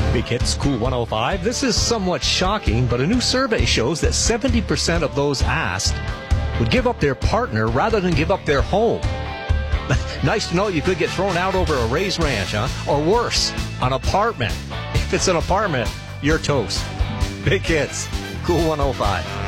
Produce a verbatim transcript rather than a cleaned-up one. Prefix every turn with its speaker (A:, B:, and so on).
A: Big Hits, Cool one oh five. This is somewhat shocking, but a new survey shows that seventy percent of those asked would give up their partner rather than give up their home. Nice to know you could get thrown out over a raised ranch, huh? Or worse, an apartment. If it's an apartment, you're toast. Big Hits, Cool one oh five.